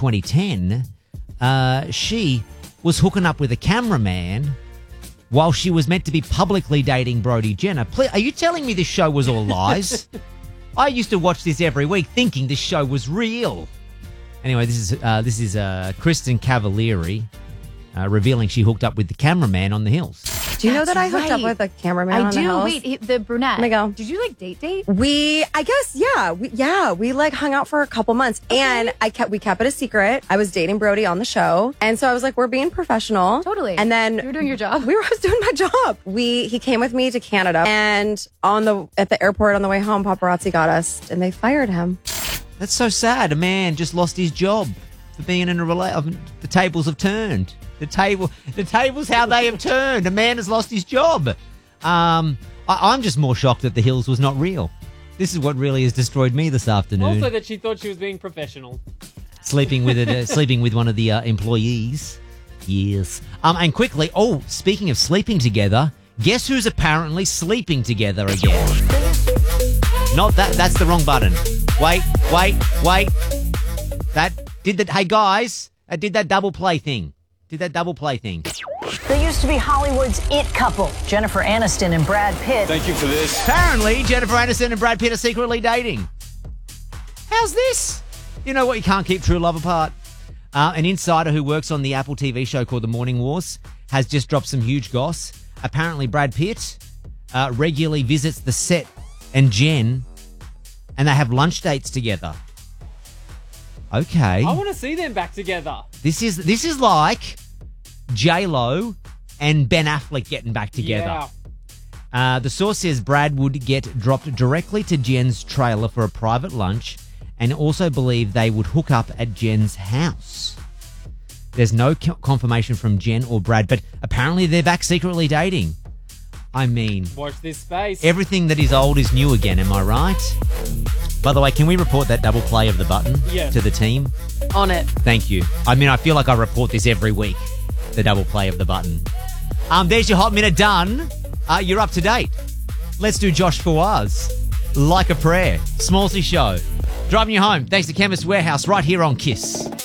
2010, she was hooking up with a cameraman while she was meant to be publicly dating Brody Jenner. Are you telling me this show was all lies? I used to watch this every week thinking this show was real. Anyway, this is Kristen Cavalieri revealing she hooked up with the cameraman on the hills. Do you know that I hooked up with a cameraman on the hills? I do. Wait, the brunette. Let me go. Did you date? We hung out for a couple months, and we kept it a secret. I was dating Brody on the show, and so I was like, we're being professional. Totally. And then you were doing your job. I was doing my job. He came with me to Canada, and at the airport on the way home, paparazzi got us, and they fired him. That's so sad. A man just lost his job for being in a relationship. The tables have turned. The tables how they have turned. A man has lost his job. I'm just more shocked that the hills was not real. This is what really has destroyed me this afternoon. Also that she thought she was being professional. Sleeping with one of the employees. Yes. And quickly, speaking of sleeping together, guess who's apparently sleeping together again? Not that. That's the wrong button. Wait. Hey guys, I did that double play thing. They used to be Hollywood's it couple, Jennifer Aniston and Brad Pitt. Thank you for this. Apparently, Jennifer Aniston and Brad Pitt are secretly dating. How's this? You know what? You can't keep true love apart. An insider who works on the Apple TV show called The Morning Wars has just dropped some huge goss. Apparently, Brad Pitt regularly visits the set and Jen, and they have lunch dates together. Okay. I want to see them back together. This is like J-Lo and Ben Affleck getting back together. Yeah. The source says Brad would get dropped directly to Jen's trailer for a private lunch and also believe they would hook up at Jen's house. There's no confirmation from Jen or Brad, but apparently they're back secretly dating. I mean... Watch this space. Everything that is old is new again, am I right? By the way, can we report that double play of the button to the team? On it. Thank you. I mean, I feel like I report this every week, the double play of the button. There's your Hot Minute done. You're up to date. Let's do Josh Fawaz. Like a Prayer. Smallsy Show. Driving you home. Thanks to Chemist Warehouse right here on KISS.